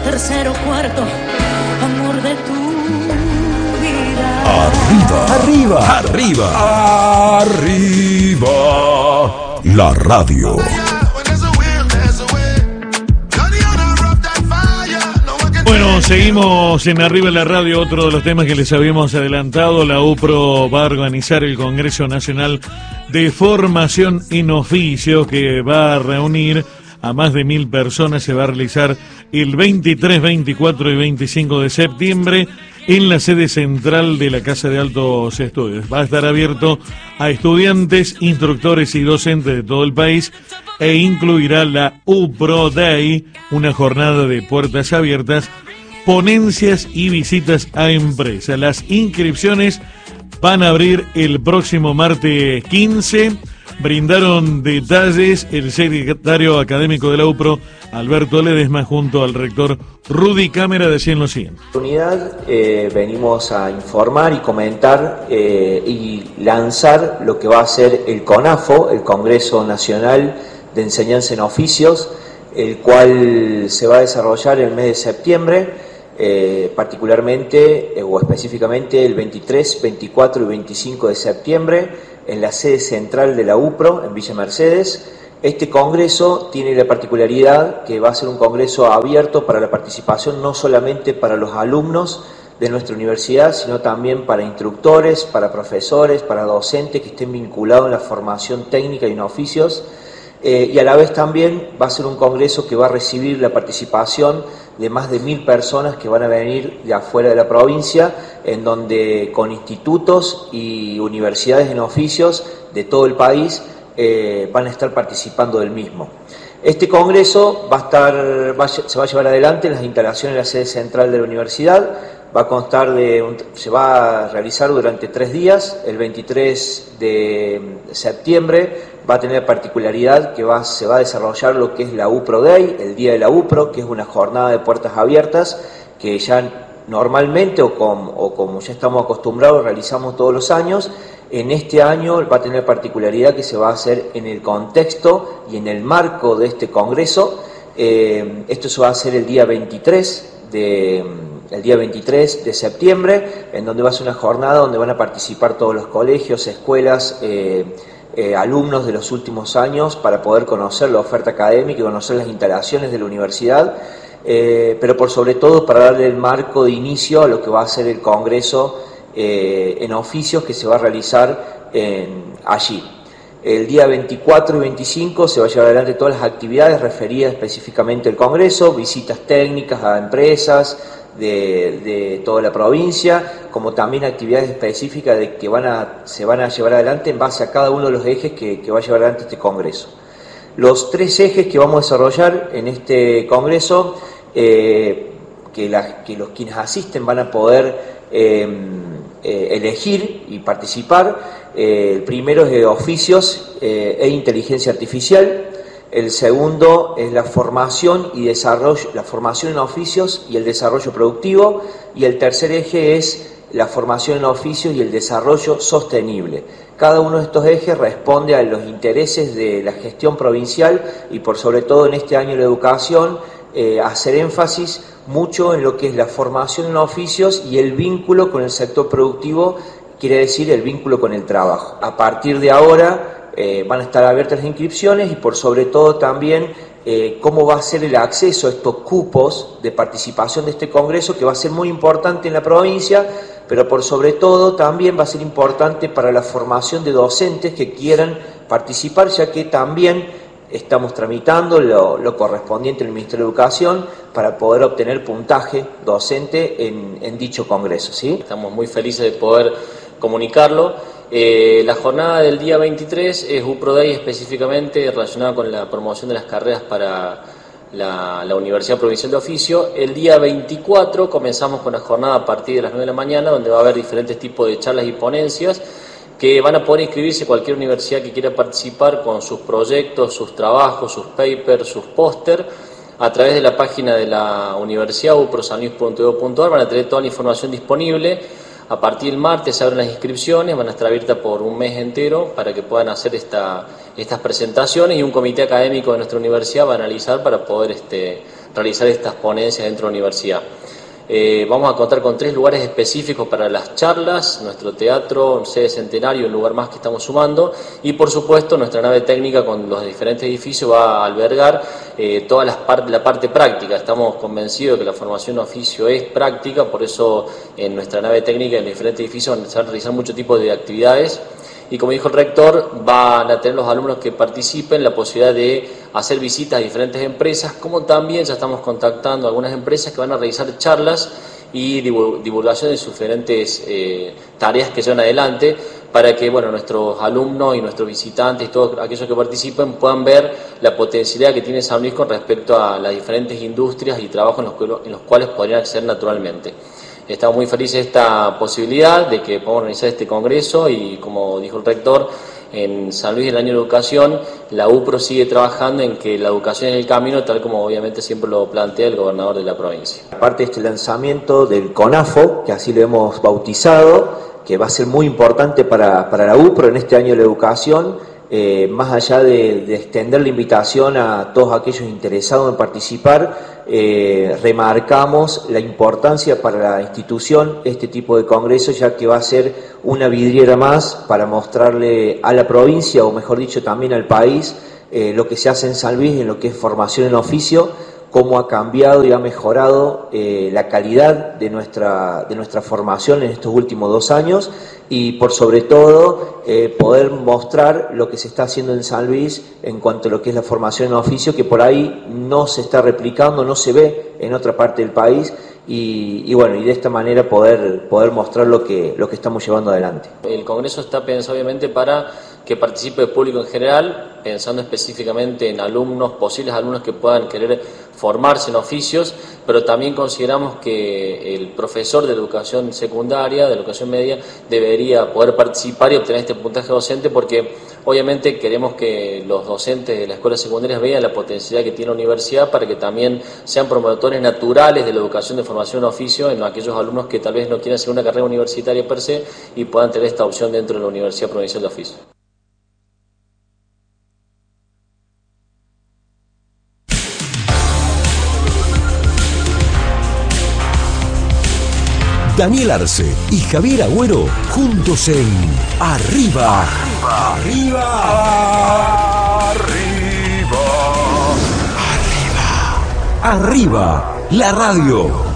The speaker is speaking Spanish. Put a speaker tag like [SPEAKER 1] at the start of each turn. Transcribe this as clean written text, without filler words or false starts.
[SPEAKER 1] tercero, cuarto, amor de tu vida.
[SPEAKER 2] Arriba, arriba, arriba, arriba. La radio.
[SPEAKER 3] Bueno, seguimos en Arriba en la Radio. Otro de los temas que les habíamos adelantado: la UPRO va a organizar el Congreso Nacional de Formación en Oficios, que va a reunir a más de 1.000 personas. Se va a realizar el 23, 24 y 25 de septiembre en la sede central de la Casa de Altos Estudios. Va a estar abierto a estudiantes, instructores y docentes de todo el país, e incluirá la UPRO Day, una jornada de puertas abiertas, ponencias y visitas a empresas. Las inscripciones van a abrir el próximo martes 15. Brindaron detalles el secretario académico de la UPRO, Alberto Ledesma, junto al rector Rudy Cámara. Decían lo siguiente.
[SPEAKER 4] Unidad, venimos a informar y comentar y lanzar lo que va a ser el CONAFO, el Congreso Nacional de Enseñanza en Oficios, el cual se va a desarrollar en el mes de septiembre, particularmente o específicamente el 23, 24 y 25 de septiembre, en la sede central de la UPRO, en Villa Mercedes. Este congreso tiene la particularidad que va a ser un congreso abierto para la participación, no solamente para los alumnos de nuestra universidad, sino también para instructores, para profesores, para docentes que estén vinculados en la formación técnica y en oficios. Y a la vez también va a ser un congreso que va a recibir la participación de más de 1.000 personas que van a venir de afuera de la provincia, en donde con institutos y universidades en oficios de todo el país van a estar participando del mismo. Este congreso se va a llevar adelante en las instalaciones de la sede central de la universidad. Se va a realizar durante 3 días. El 23 de septiembre va a tener particularidad que se va a desarrollar lo que es la UPRO Day, el Día de la UPRO, que es una jornada de puertas abiertas que ya normalmente o como ya estamos acostumbrados realizamos todos los años. En este año va a tener particularidad que se va a hacer en el contexto y en el marco de este congreso. Esto se va a hacer el día 23 de septiembre, en donde va a ser una jornada donde van a participar todos los colegios, escuelas, alumnos de los últimos años, para poder conocer la oferta académica y conocer las instalaciones de la universidad, pero por sobre todo para darle el marco de inicio a lo que va a ser el congreso en oficios que se va a realizar allí. El día 24 y 25 se va a llevar adelante todas las actividades referidas específicamente al congreso, visitas técnicas a empresas de toda la provincia, como también actividades específicas que se van a llevar adelante en base a cada uno de los ejes que va a llevar adelante este congreso. Los 3 ejes que vamos a desarrollar en este congreso, quienes asisten van a poder elegir y participar. El primero es de oficios e inteligencia artificial. El segundo es la formación y desarrollo, la formación en oficios y el desarrollo productivo. Y el tercer eje es la formación en oficios y el desarrollo sostenible. Cada uno de estos ejes responde a los intereses de la gestión provincial y por sobre todo en este año de la educación, hacer énfasis mucho en lo que es la formación en oficios y el vínculo con el sector productivo, quiere decir el vínculo con el trabajo. A partir de ahora van a estar abiertas las inscripciones y por sobre todo también cómo va a ser el acceso a estos cupos de participación de este congreso, que va a ser muy importante en la provincia, pero por sobre todo también va a ser importante para la formación de docentes que quieran participar, ya que también estamos tramitando lo correspondiente al Ministerio de Educación para poder obtener puntaje docente en dicho congreso, ¿sí?
[SPEAKER 5] Estamos muy felices de poder comunicarlo. La jornada del día 23 es UPRO Day, específicamente relacionada con la promoción de las carreras para la Universidad Provincial de Oficio. El día 24 comenzamos con la jornada a partir de las 9 de la mañana, donde va a haber diferentes tipos de charlas y ponencias que van a poder inscribirse cualquier universidad que quiera participar con sus proyectos, sus trabajos, sus papers, sus póster, a través de la página de la universidad, uprosanluis.edu.ar. Van a tener toda la información disponible. A partir del martes se abren las inscripciones, van a estar abiertas por un mes entero para que puedan hacer estas presentaciones, y un comité académico de nuestra universidad va a analizar para poder realizar estas ponencias dentro de la universidad. Vamos a contar con 3 lugares específicos para las charlas: nuestro teatro, sede Centenario, un lugar más que estamos sumando, y por supuesto nuestra nave técnica con los diferentes edificios va a albergar toda la parte práctica. Estamos convencidos de que la formación en oficio es práctica, por eso en nuestra nave técnica, en los diferentes edificios, se van a realizar muchos tipos de actividades. Y como dijo el rector, van a tener los alumnos que participen la posibilidad de hacer visitas a diferentes empresas, como también ya estamos contactando a algunas empresas que van a realizar charlas y divulgación de sus diferentes tareas que llevan adelante, para que nuestros alumnos y nuestros visitantes y todos aquellos que participen puedan ver la potencialidad que tiene San Luis con respecto a las diferentes industrias y trabajos en los cuales podrían acceder naturalmente. Estamos muy felices de esta posibilidad de que podamos organizar este congreso y, como dijo el rector, en San Luis, el año de educación, la UPRO sigue trabajando en que la educación es el camino, tal como obviamente siempre lo plantea el gobernador de la provincia.
[SPEAKER 4] Aparte de este lanzamiento del CONAFO, que así lo hemos bautizado, que va a ser muy importante para la UPRO en este año de la educación, más allá de extender la invitación a todos aquellos interesados en participar, remarcamos la importancia para la institución este tipo de congresos, ya que va a ser una vidriera más para mostrarle a la provincia, o mejor dicho también al país, lo que se hace en San Luis en lo que es formación en oficio, cómo ha cambiado y ha mejorado la calidad de nuestra formación en estos últimos 2 años, y por sobre todo poder mostrar lo que se está haciendo en San Luis en cuanto a lo que es la formación en oficio, que por ahí no se está replicando, no se ve en otra parte del país, y de esta manera poder mostrar lo que estamos llevando adelante.
[SPEAKER 5] El Congreso está pensado obviamente para que participe el público en general, pensando específicamente en alumnos, posibles alumnos que puedan querer formarse en oficios, pero también consideramos que el profesor de educación secundaria, de educación media, debería poder participar y obtener este puntaje docente, porque obviamente queremos que los docentes de las escuelas secundarias vean la potencialidad que tiene la universidad para que también sean promotores naturales de la educación de formación en oficio en aquellos alumnos que tal vez no quieran hacer una carrera universitaria per se y puedan tener esta opción dentro de la Universidad Provincial de Oficio.
[SPEAKER 2] Daniel Arce y Javier Agüero juntos en Arriba. Arriba, la radio.